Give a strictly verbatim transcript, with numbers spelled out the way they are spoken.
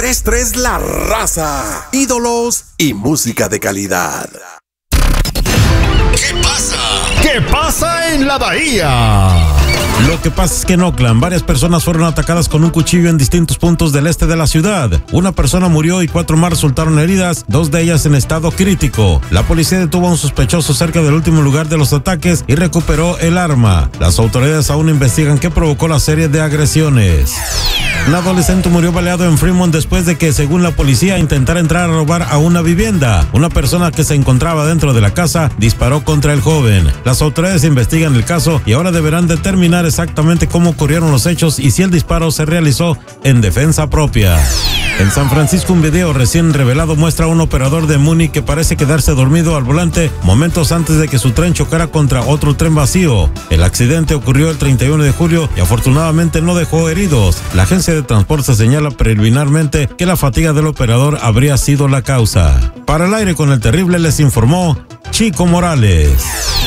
tres tres La Raza. Ídolos y música de calidad. ¿Qué pasa? ¿Qué pasa en la Bahía? Lo que pasa es que en Oakland varias personas fueron atacadas con un cuchillo en distintos puntos del este de la ciudad. Una persona murió y cuatro más resultaron heridas, dos de ellas en estado crítico. La policía detuvo a un sospechoso cerca del último lugar de los ataques y recuperó el arma. Las autoridades aún investigan qué provocó la serie de agresiones. Un adolescente murió baleado en Fremont después de que, según la policía, intentara entrar a robar a una vivienda. Una persona que se encontraba dentro de la casa disparó contra el joven. Las autoridades investigan el caso y ahora deberán determinar exactamente cómo ocurrieron los hechos y si el disparo se realizó en defensa propia. En San Francisco, un video recién revelado muestra a un operador de Muni que parece quedarse dormido al volante momentos antes de que su tren chocara contra otro tren vacío. El accidente ocurrió el treinta y uno de julio y afortunadamente no dejó heridos. La agencia de transporte señala preliminarmente que la fatiga del operador habría sido la causa. Para el aire con el terrible les informó Chico Morales.